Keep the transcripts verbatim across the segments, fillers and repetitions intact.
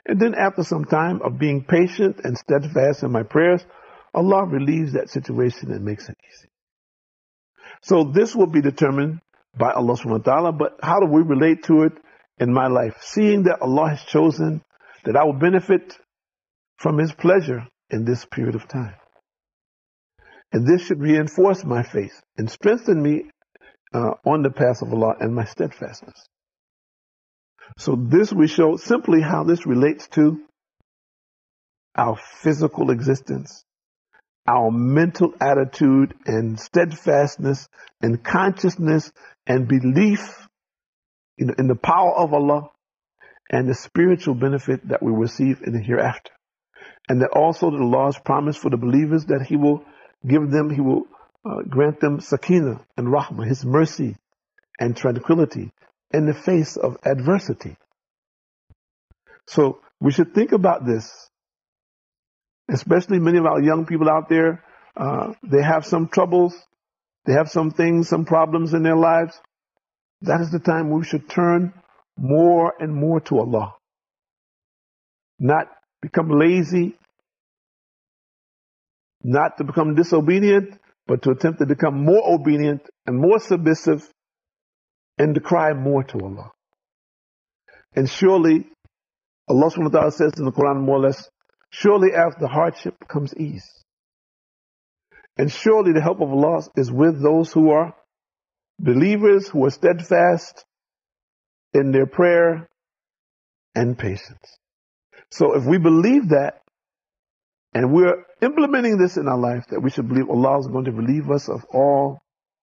And then after some time of being patient and steadfast in my prayers, Allah relieves that situation and makes it easy. So this will be determined by Allah subhanahu wa ta'ala, but how do we relate to it in my life? Seeing that Allah has chosen that I will benefit from His pleasure in this period of time. And this should reinforce my faith and strengthen me uh, on the path of Allah and my steadfastness. So this we show simply how this relates to our physical existence, our mental attitude and steadfastness and consciousness and belief in, in the power of Allah and the spiritual benefit that we receive in the hereafter. And that also the Allah's promise for the believers that He will give them, He will uh, grant them sakina and rahmah, His mercy and tranquility in the face of adversity. So we should think about this, especially many of our young people out there. Uh, they have some troubles, they have some things, some problems in their lives. That is the time we should turn more and more to Allah. Not become lazy, not to become disobedient, but to attempt to become more obedient and more submissive and to cry more to Allah. And surely, Allah subhanahu wa ta'ala says in the Quran more or less, surely after hardship comes ease. And surely the help of Allah is with those who are believers, who are steadfast in their prayer and patience. So if we believe that, and we're implementing this in our life, that we should believe Allah is going to relieve us of all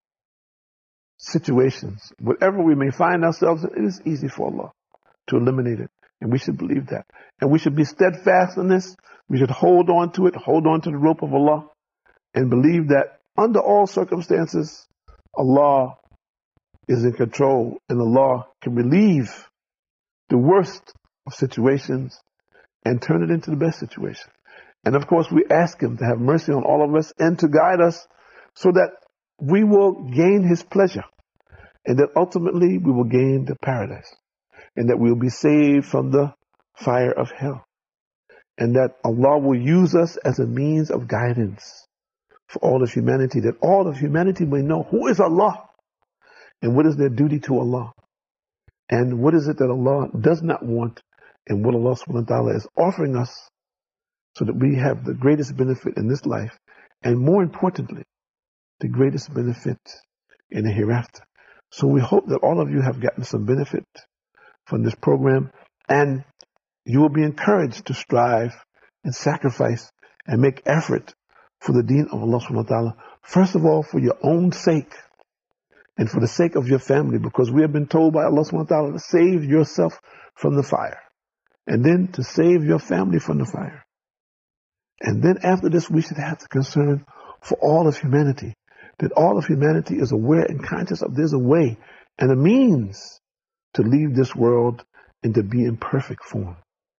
situations. Whatever we may find ourselves in, it is easy for Allah to eliminate it. And we should believe that. And we should be steadfast in this. We should hold on to it, hold on to the rope of Allah, and believe that under all circumstances, Allah is in control and Allah can relieve the worst of situations and turn it into the best situation. And of course, we ask Him to have mercy on all of us and to guide us so that we will gain His pleasure and that ultimately we will gain the paradise and that we will be saved from the fire of hell and that Allah will use us as a means of guidance for all of humanity, that all of humanity may know who is Allah and what is their duty to Allah and what is it that Allah does not want and what Allah subhanahu wa ta'ala is offering us, so that we have the greatest benefit in this life, and more importantly, the greatest benefit in the hereafter. So we hope that all of you have gotten some benefit from this program, and you will be encouraged to strive and sacrifice and make effort for the deen of Allah subhanahu wa ta'ala. First of all, for your own sake, and for the sake of your family, because we have been told by Allah subhanahu wa ta'ala to save yourself from the fire, and then to save your family from the fire. And then after this, we should have the concern for all of humanity, that all of humanity is aware and conscious of there's a way and a means to leave this world and to be in perfect form.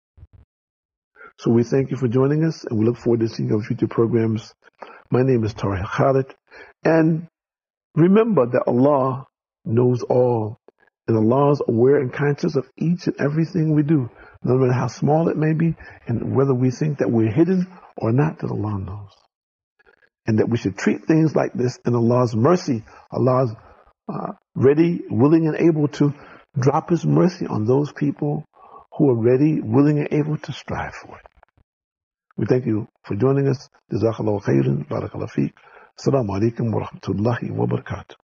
So we thank you for joining us, and we look forward to seeing you on future programs. My name is Tariq Khalid, and remember that Allah knows all, and Allah is aware and conscious of each and everything we do, no matter how small it may be, and whether we think that we're hidden or not, that Allah knows. And that we should treat things like this in Allah's mercy. Allah's uh, ready, willing, and able to drop His mercy on those people who are ready, willing, and able to strive for it. We thank you for joining us. Jazakallahu khairan. Barakallahu feek. Assalamu alaikum wa rahmatullahi wa barakatuh.